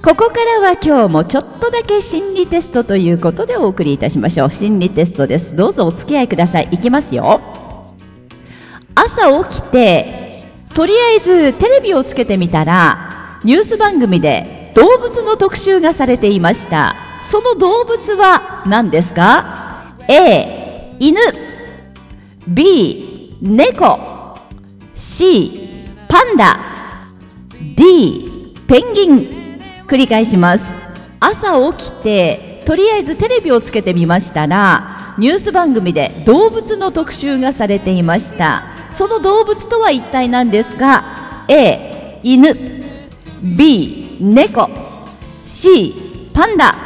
ここからは今日もちょっとだけ心理テストということでお送りいたしましょう。心理テストです。どうぞお付き合いください。いきますよ。朝起きてとりあえずテレビをつけてみたらニュース番組で動物の特集がされていました。その動物は何ですか？ A 犬、 B 猫、 C パンダ、 D ペンギン。繰り返します。朝起きてとりあえずテレビをつけてみましたらニュース番組で動物の特集がされていました。その動物とは一体何ですか？ A 犬、 B 猫、 C パンダ、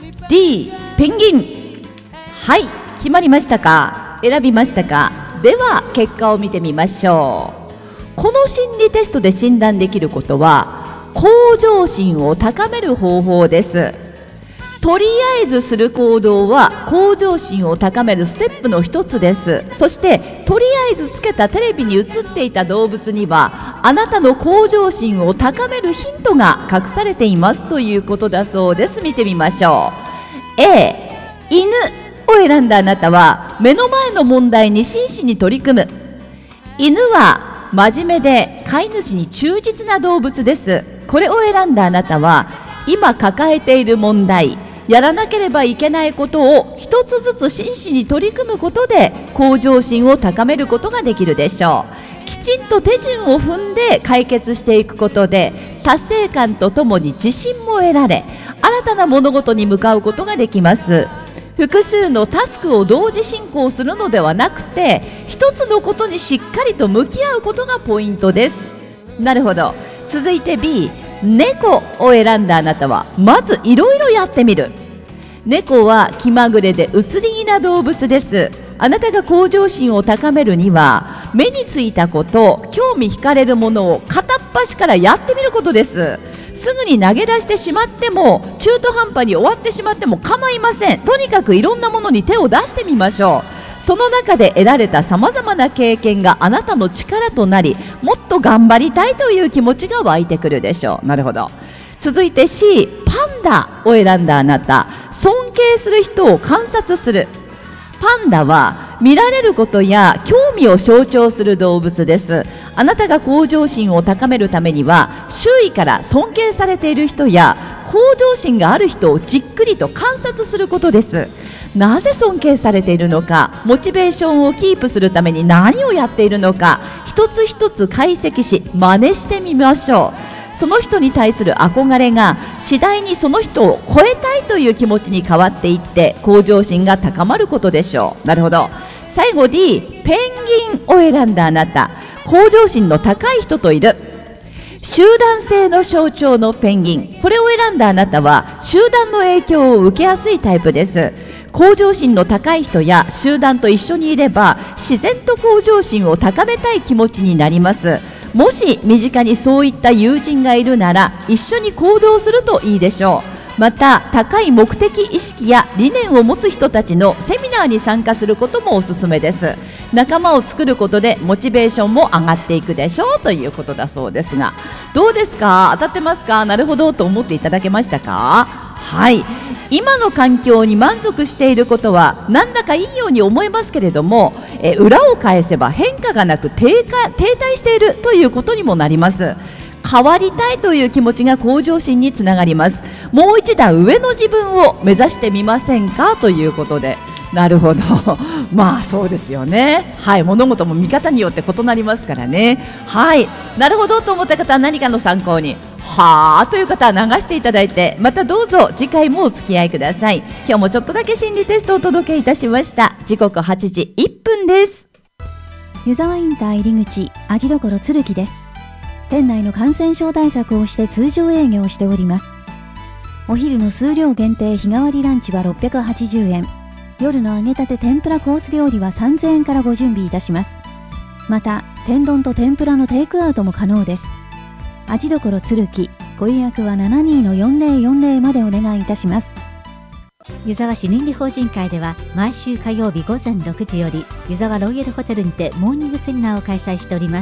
D ペンギン。はい、決まりましたか？選びましたか？では結果を見てみましょう。この心理テストで診断できることは向上心を高める方法です。とりあえずする行動は向上心を高めるステップの一つです。そしてとりあえずつけたテレビに映っていた動物にはあなたの向上心を高めるヒントが隠されていますということだそうです。見てみましょう。 A 犬を選んだあなたは目の前の問題に真摯に取り組む。犬は真面目で飼い主に忠実な動物です。これを選んだあなたは今抱えている問題、やらなければいけないことを一つずつ真摯に取り組むことで向上心を高めることができるでしょう。きちんと手順を踏んで解決していくことで達成感とともに自信も得られ新たな物事に向かうことができます。複数のタスクを同時進行するのではなくて一つのことにしっかりと向き合うことがポイントです。なるほど。続いて B 猫を選んだあなたはまずいろいろやってみる。猫は気まぐれで移り気な動物です。あなたが向上心を高めるには目についたこと、興味惹かれるものを片っ端からやってみることです。すぐに投げ出してしまっても中途半端に終わってしまっても構いません。とにかくいろんなものに手を出してみましょう。その中で得られたさまざまな経験があなたの力となりもっと頑張りたいという気持ちが湧いてくるでしょう。なるほど。続いて C パンダを選んだあなた、尊敬する人を観察する。パンダは見られることや興味を象徴する動物です。あなたが向上心を高めるためには周囲から尊敬されている人や向上心がある人をじっくりと観察することです。なぜ尊敬されているのか、モチベーションをキープするために何をやっているのか、一つ一つ解析し真似してみましょう。その人に対する憧れが次第にその人を超えたいという気持ちに変わっていって向上心が高まることでしょう。なるほど。最後 D ペンギンを選んだあなた、向上心の高い人といる。集団性の象徴のペンギン、これを選んだあなたは集団の影響を受けやすいタイプです。向上心の高い人や集団と一緒にいれば自然と向上心を高めたい気持ちになります。もし身近にそういった友人がいるなら一緒に行動するといいでしょう。また高い目的意識や理念を持つ人たちのセミナーに参加することもおすすめです。仲間を作ることでモチベーションも上がっていくでしょうということだそうですが、どうですか？当たってますか？なるほどと思っていただけましたか？はい、今の環境に満足していることはなんだかいいように思えますけれども、裏を返せば変化がなく停滞しているということにもなります。変わりたいという気持ちが向上心につながります。もう一段上の自分を目指してみませんかということで、なるほどまあそうですよね。はい、物事も見方によって異なりますからね。はい、なるほどと思った方は何かの参考に、はあという方は流していただいて、またどうぞ次回もお付き合いください。今日もちょっとだけ心理テストをお届けいたしました。時刻8時1分です。 湯沢インター入り口味どころ鶴木です。店内の感染症対策をして通常営業しております。お昼の数量限定日替わりランチは680円、夜の揚げたて天ぷらコース料理は3000円からご準備いたします。また天丼と天ぷらのテイクアウトも可能です。味どころ鶴木、ご予約は 72-4040 までお願いいたします。 湯沢市倫理法人会では毎週火曜日午前6時より湯沢ロイヤルホテルにてモーニングセミナーを開催しております。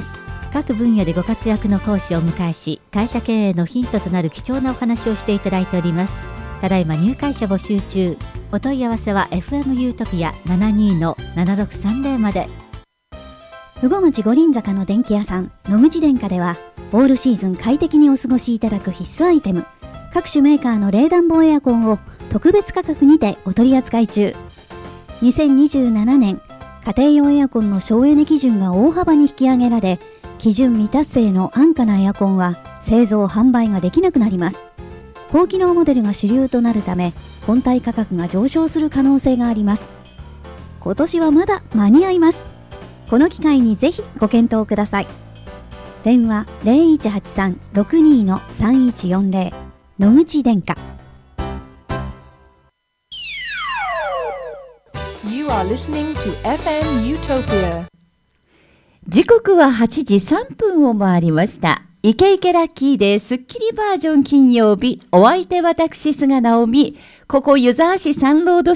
各分野でご活躍の講師をお迎えし、会社経営のヒントとなる貴重なお話をしていただいております。ただいま入会者募集中。お問い合わせは FM ユートピア 72-7630 まで。 羽後町五輪坂の電気屋さん野口電化では、オールシーズン快適にお過ごしいただく必須アイテム、各種メーカーの冷暖房エアコンを特別価格にてお取り扱い中。2027年家庭用エアコンの省エネ基準が大幅に引き上げられ、基準未達成の安価なエアコンは製造販売ができなくなります。高機能モデルが主流となるため、本体価格が上昇する可能性があります。今年はまだ間に合います。この機会にぜひご検討ください。電話 0183-62-3140 野口電化。 You are listening to FM Utopia。 時刻は8時3分を回りました。イケイケラッキーでスッキリバージョン金曜日、お相手私菅直美、ここ湯沢市サンロード